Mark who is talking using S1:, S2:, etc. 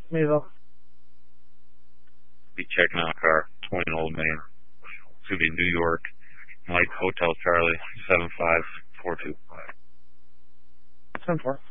S1: Mayville.
S2: Be checking out a car, 20 Old Main. It's going to be New York, Mike Hotel Charlie, 7542.
S1: 7-4.